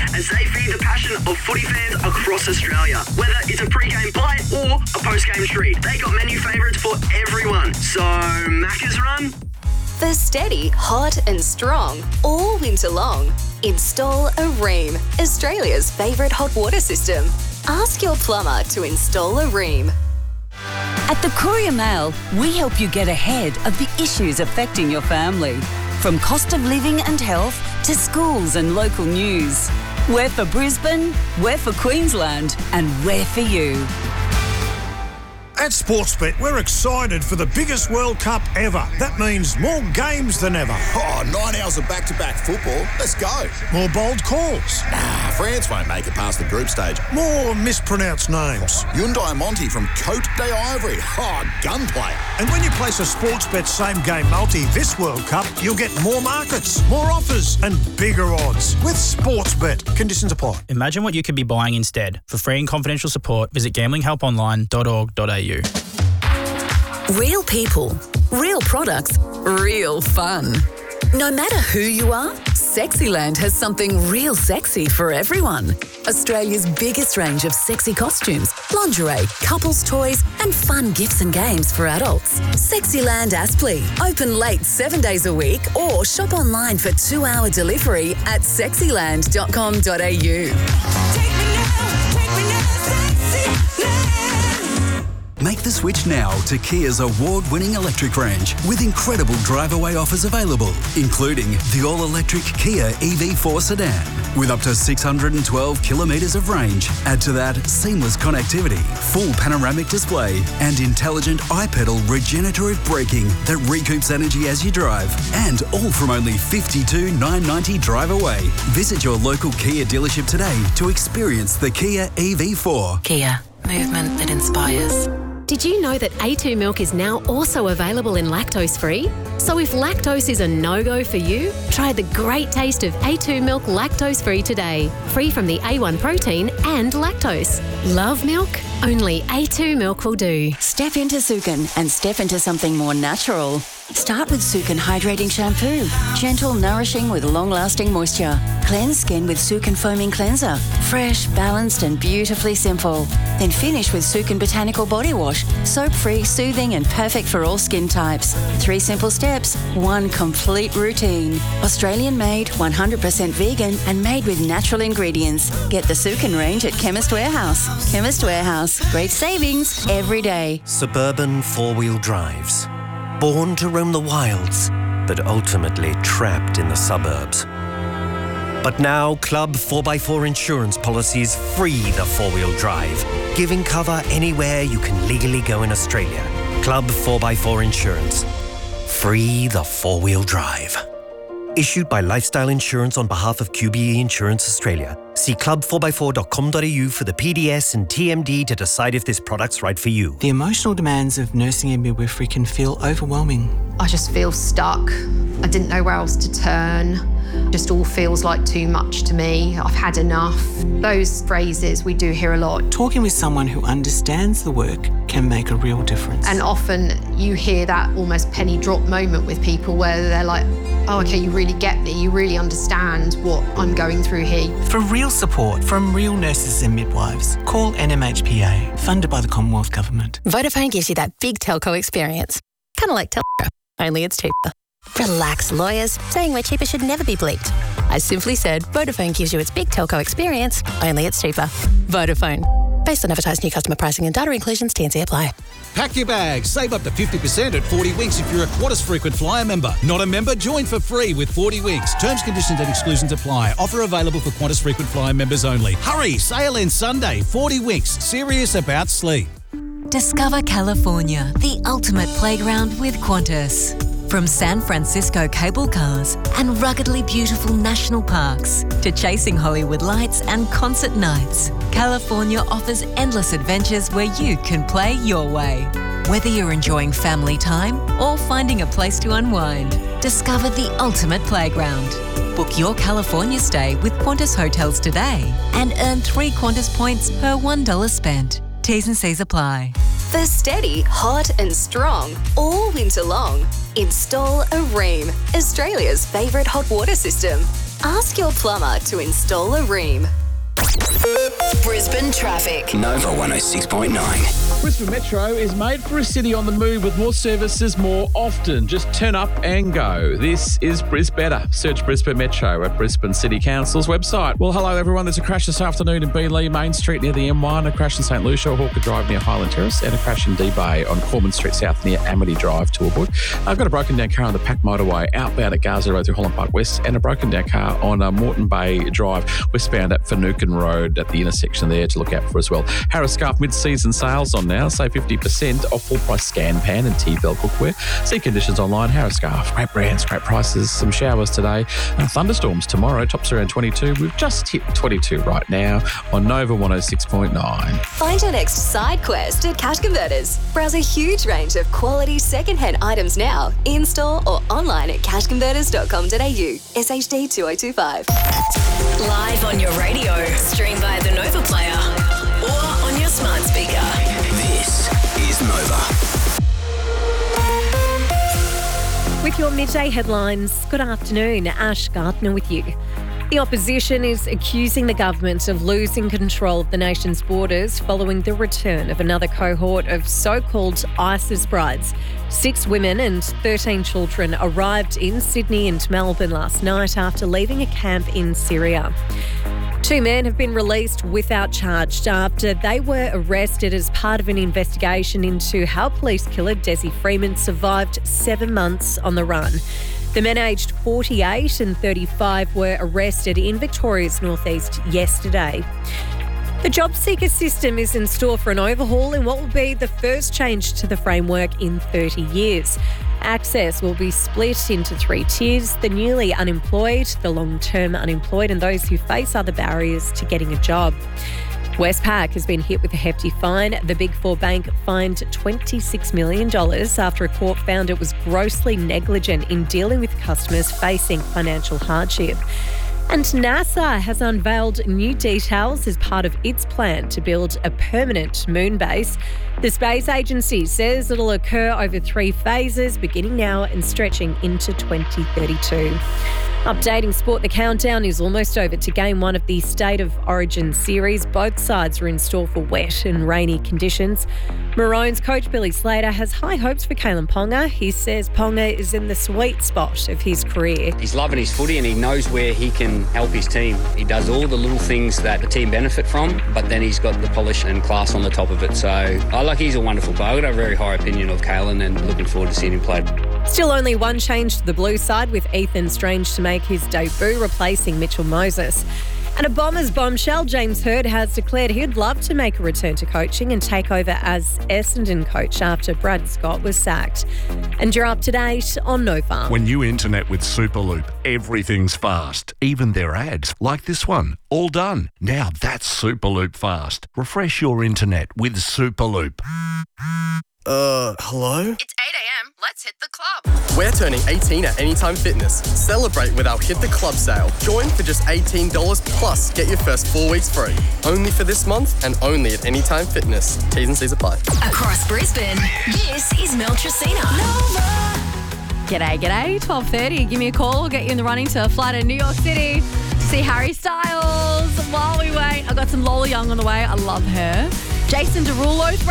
as they feed the passion of footy fans across Australia. Whether it's a pre-game bite or a post-game treat, they got menu favourites for everyone. So, Macca's Run? For steady, hot and strong, all winter long, install a Rheem, Australia's favourite hot water system. Ask your plumber to install a Rheem. At the Courier Mail, we help you get ahead of the issues affecting your family. From cost of living and health to schools and local news. We're for Brisbane, we're for Queensland, and we're for you. At Sportsbet, we're excited for the biggest World Cup ever. That means more games than ever. Oh, 9 hours of back-to-back football. Let's go. More bold calls. Nah, France won't make it past the group stage. More mispronounced names. Hyundai Monty from Cote d'Ivory. Oh, gunplay. And when you place a Sportsbet same-game multi this World Cup, you'll get more markets, more offers and bigger odds. With Sportsbet. Conditions apply. Imagine what you could be buying instead. For free and confidential support, visit gamblinghelponline.org.au. Real people, real products, real fun. No matter who you are, Sexyland has something real sexy for everyone. Australia's biggest range of sexy costumes, lingerie, couples toys and fun gifts and games for adults. Sexyland Aspley, open late 7 days a week or shop online for 2-hour delivery at sexyland.com.au. Make the switch now to Kia's award-winning electric range with incredible drive-away offers available, including the all-electric Kia EV4 sedan with up to 612 kilometres of range. Add to that seamless connectivity, full panoramic display and intelligent iPedal regenerative braking that recoups energy as you drive. And all from only $52,990 drive away. Visit your local Kia dealership today to experience the Kia EV4. Kia, movement that inspires. Did you know that A2 milk is now also available in lactose-free? So if lactose is a no-go for you, try the great taste of A2 milk lactose-free today. Free from the A1 protein and lactose. Love milk? Only A2 milk will do. Step into Sukin and step into something more natural. Start with Sukin Hydrating Shampoo. Gentle, nourishing with long-lasting moisture. Cleanse skin with Sukin Foaming Cleanser. Fresh, balanced and beautifully simple. Then finish with Sukin Botanical Body Wash. Soap-free, soothing and perfect for all skin types. 3 simple steps, 1 complete routine. Australian-made, 100% vegan and made with natural ingredients. Get the Sukin range at Chemist Warehouse. Chemist Warehouse. Great savings every day. Suburban four-wheel drives. Born to roam the wilds, but ultimately trapped in the suburbs. But now, Club 4x4 insurance policies free the four-wheel drive, giving cover anywhere you can legally go in Australia. Club 4x4 Insurance. Free the four-wheel drive. Issued by Lifestyle Insurance on behalf of QBE Insurance Australia. See club4x4.com.au for the PDS and TMD to decide if this product's right for you. The emotional demands of nursing and midwifery can feel overwhelming. I just feel stuck. I didn't know where else to turn. Just all feels like too much to me. I've had enough. Those phrases we do hear a lot. Talking with someone who understands the work can make a real difference. And often you hear that almost penny drop moment with people where they're like, oh, okay, you really get me. You really understand what I'm going through here. For real support from real nurses and midwives, call NMHPA, funded by the Commonwealth Government. Vodafone gives you that big telco experience. Kind of like Telstra, only it's cheaper. Relax, lawyers. Saying we're cheaper should never be bleeped. I simply said Vodafone gives you its big telco experience, only it's cheaper. Vodafone. Based on advertised new customer pricing and data inclusions, T&C apply. Pack your bags. Save up to 50% at 40 Winks if you're a Qantas Frequent Flyer member. Not a member? Join for free with 40 Winks. Terms, conditions and exclusions apply. Offer available for Qantas Frequent Flyer members only. Hurry! Sale ends Sunday. 40 Winks. Serious about sleep. Discover California, the ultimate playground with Qantas. From San Francisco cable cars and ruggedly beautiful national parks to chasing Hollywood lights and concert nights, California offers endless adventures where you can play your way. Whether you're enjoying family time or finding a place to unwind, discover the ultimate playground. Book your California stay with Qantas Hotels today and earn 3 Qantas points per $1 spent. T's and C's apply. For steady, hot and strong, all winter long, install a Rheem, Australia's favourite hot water system. Ask your plumber to install a Ream. Brisbane traffic. Nova 106.9. Brisbane Metro is made for a city on the move with more services more often. Just turn up and go. This is Brisbetter. Search Brisbane Metro at Brisbane City Council's website. Well, hello everyone. There's a crash this afternoon in Beeley Main Street near the M1, a crash in St Lucia, Hawker Drive near Highland Terrace, and a crash in D-Bay on Corman Street South near Amity Drive, Toolwood. I've got a broken down car on the Pack Motorway outbound at Gaza Road through Holland Park West, and a broken down car on Moreton Bay Drive westbound at Finucane Road at the intersection there to look out for as well. Harris Scarf mid-season sales on now. Save 50% off full-price Scan Pan and T-Bell cookware. See conditions online. Harris Scarf. Great brands, great prices. Some showers today. Thunderstorms tomorrow. Tops around 22. We've just hit 22 right now on Nova 106.9. Find your next side quest at Cash Converters. Browse a huge range of quality second-hand items now, in-store or online at cashconverters.com.au. SHD 2025. Live on your radio, stream via the Nova Player or on your smart speaker. This is Nova. With your midday headlines, good afternoon. Ash Gardner with you. The opposition is accusing the government of losing control of the nation's borders following the return of another cohort of so-called ISIS brides. 6 women and 13 children arrived in Sydney and Melbourne last night after leaving a camp in Syria. 2 men have been released without charge after they were arrested as part of an investigation into how police killer Desi Freeman survived 7 months on the run. The men aged 48 and 35 were arrested in Victoria's northeast yesterday. The job seeker system is in store for an overhaul in what will be the first change to the framework in 30 years. Access will be split into 3 tiers: the newly unemployed, the long-term unemployed, and those who face other barriers to getting a job. Westpac has been hit with a hefty fine. The Big Four bank fined $26 million after a court found it was grossly negligent in dealing with customers facing financial hardship. And NASA has unveiled new details as part of its plan to build a permanent moon base. The space agency says it'll occur over 3 phases, beginning now and stretching into 2032. Updating sport, the countdown is almost over to Game 1 of the State of Origin series. Both sides are in store for wet and rainy conditions. Maroons coach Billy Slater has high hopes for Kalen Ponga. He says Ponga is in the sweet spot of his career. He's loving his footy and he knows where he can help his team. He does all the little things that the team benefit from, but then he's got the polish and class on the top of it. So he's a wonderful player. I've got a very high opinion of Kalen and looking forward to seeing him play. Still only one change to the blue side, with Ethan Strange to make his debut, replacing Mitchell Moses. And a Bombers bombshell, James Hird has declared he'd love to make a return to coaching and take over as Essendon coach after Brad Scott was sacked. And you're up to date on Nova. When you internet with Superloop, everything's fast. Even their ads, like this one. All done. Now that's Superloop fast. Refresh your internet with Superloop. Hello? It's 8 a.m. Let's hit the club. We're turning 18 at Anytime Fitness. Celebrate with our Hit the Club sale. Join for just $18 plus get your first 4 weeks free. Only for this month and only at Anytime Fitness. T's and C's apply. Across Brisbane, this is Mel Tracina. G'day. 12:30. Give me a call. We'll get you in the running to fly to New York City to see Harry Styles. While we wait, I've got some Lola Young on the way. I love her. Jason Derulo's